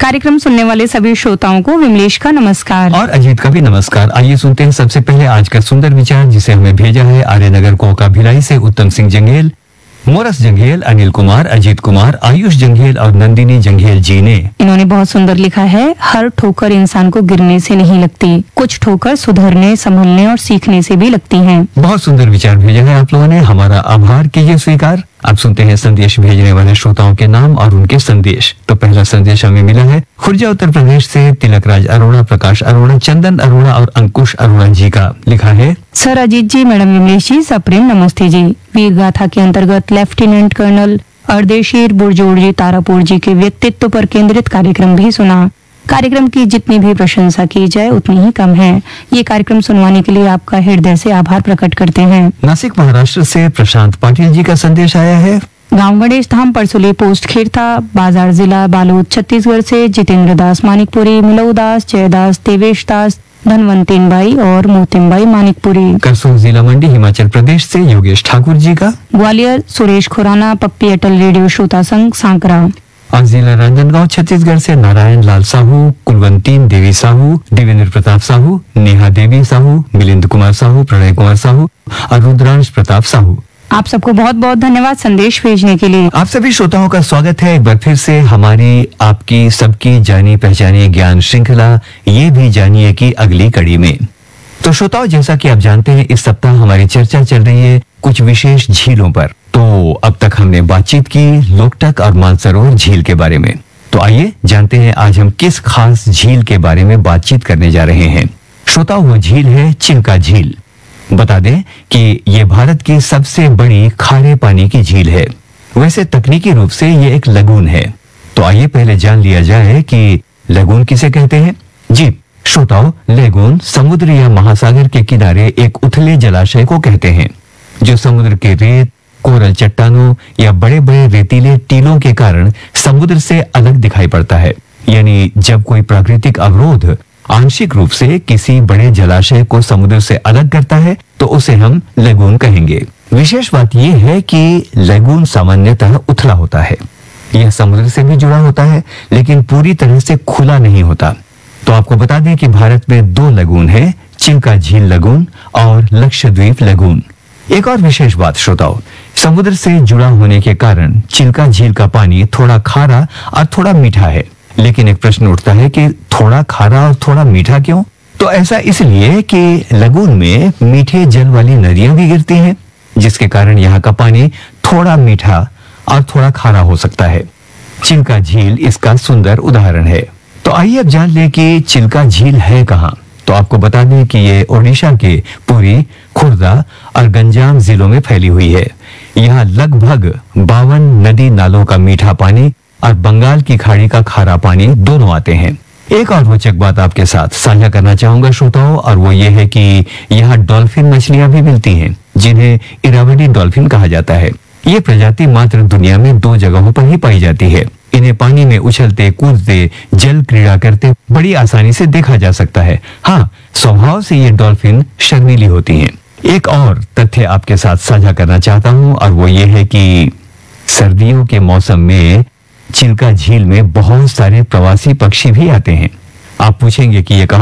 कार्यक्रम सुनने वाले सभी श्रोताओं को विमलेश का नमस्कार और अजीत का भी नमस्कार। आइए सुनते हैं सबसे पहले आज का सुंदर विचार, जिसे हमें भेजा है आर्यनगर कोका भिलाई से उत्तम सिंह जंगेल, मोरस जंगेल, अनिल कुमार, अजीत कुमार, आयुष जंगेल और नंदिनी जंगेल जी ने। इन्होंने बहुत सुंदर लिखा है, हर ठोकर इंसान को गिरने से नहीं लगती, कुछ ठोकर सुधरने, संभलने और सीखने से भी लगती हैं। बहुत सुंदर विचार भेजा है आप लोगों ने, हमारा आभार कीजिए स्वीकार। अब सुनते हैं संदेश भेजने वाले श्रोताओं के नाम और उनके संदेश। तो पहला संदेश हमें मिला है खुर्जा उत्तर प्रदेश से तिलकराज अरोड़ा, प्रकाश अरोड़ा, चंदन अरोड़ा और अंकुश अरोड़ा जी का। लिखा है, सर अजीत जी, मैडम विमलेश जी, सप्रेम नमस्ते जी। वीर गाथा के अंतर्गत लेफ्टिनेंट कर्नल अर्देशीर बुरजोड़ जी तारापुर जी के व्यक्तित्व पर केंद्रित कार्यक्रम भी सुना। कार्यक्रम की जितनी भी प्रशंसा की जाए उतनी ही कम है। ये कार्यक्रम सुनवाने के लिए आपका हृदय से आभार प्रकट करते हैं। नासिक महाराष्ट्र से प्रशांत पाटिल जी का संदेश आया है। गांव गणेश धाम, परसुली पोस्ट, खीरथा बाजार, जिला बालोद, छत्तीसगढ़ से जितेंद्र दास मानिकपुरी, मिलऊ दास, जयदास, देवेश दास, धनवंतीन बाई और मोतिम बाई मानिकपुरी। करसोग जिला मंडी हिमाचल प्रदेश से योगेश ठाकुर जी का। ग्वालियर सुरेश खुराना, पप्पी अटल रेडियो श्रोता संघ सांकरा। और जिला राजनांदगांव छत्तीसगढ़ से नारायण लाल साहू, कुलवंतीन देवी साहू, देवेंद्र प्रताप साहू, नेहा देवी साहू, मिलिंद कुमार साहू, प्रणय कुमार साहू और रुद्रांश प्रताप साहू। आप सबको बहुत बहुत धन्यवाद संदेश भेजने के लिए। आप सभी श्रोताओं का स्वागत है एक बार फिर से हमारी, आपकी, सबकी जानी पहचानी ज्ञान श्रृंखला ये भी जानिए की अगली कड़ी में। तो श्रोताओं, जैसा कि आप जानते हैं, इस सप्ताह हमारी चर्चा चल रही है कुछ विशेष झीलों पर। तो अब तक हमने बातचीत की लोकटक और मानसरोवर झील के बारे में। तो आइए जानते हैं आज हम किस खास झील के बारे में बातचीत करने जा रहे हैं। श्रोताओं, वो झील है चिल्का झील। बता दें कि ये भारत की सबसे बड़ी खारे पानी की झील है। वैसे तकनीकी रूप से ये एक लगून है। तो आइए पहले जान लिया जाए कि लगून किसे कहते हैं। जी श्रोताओं, लगून समुद्र या महासागर के किनारे एक उथले जलाशय को कहते हैं जो समुद्र के रेत, कोरल चट्टानों या बड़े बड़े रेतीले टीलों के कारण समुद्र से अलग दिखाई पड़ता है। यानी जब कोई प्राकृतिक अवरोध आंशिक रूप से किसी बड़े जलाशय को समुद्र से अलग करता है तो उसे हम लगून कहेंगे। विशेष बात यह है कि लगून सामान्यतः उथला होता है। यह समुद्र से भी जुड़ा होता है लेकिन पूरी तरह से खुला नहीं होता। तो आपको बता दें कि भारत में 2 लगून है, चिल्का झील लगून और लक्षद्वीप लगून। एक और विशेष बात श्रोताओं, समुद्र से जुड़ा होने के कारण चिल्का झील का पानी थोड़ा खारा और थोड़ा मीठा है। लेकिन एक प्रश्न उठता है कि थोड़ा खारा और थोड़ा मीठा क्यों? तो ऐसा इसलिए कि लगून में मीठे जल वाली नदियां भी गिरती हैं, जिसके कारण यहाँ का पानी थोड़ा मीठा और थोड़ा खारा हो सकता है। चिल्का झील इसका सुंदर उदाहरण है। तो आइए अब जान लें कि चिल्का झील है कहाँ। तो आपको बता दें कि ये ओडिशा के पुरी, खुर्दा और गंजाम जिलों में फैली हुई है। यहाँ लगभग 52 नदी नालों का मीठा पानी और बंगाल की खाड़ी का खारा पानी दोनों आते हैं। एक और रोचक बात आपके साथ साझा करना चाहूंगा श्रोताओं, और वो ये है कि यहाँ डॉल्फिन मछलियां भी मिलती हैं, जिन्हें इरावदी डॉल्फिन कहा जाता है। ये प्रजाति मात्र दुनिया में 2 जगहों पर ही पाई जाती है। इन्हें पानी में उछलते कूदते जल क्रीड़ा करते बड़ी आसानी से देखा जा सकता है। हाँ, स्वभाव से ये डॉल्फिन शर्मीली होती हैं। एक और तथ्य आपके साथ साझा करना चाहता हूँ, और वो ये है कि सर्दियों के मौसम में चिल्का झील में बहुत सारे प्रवासी पक्षी भी आते हैं। आप पूछेंगे कि ये कहाँ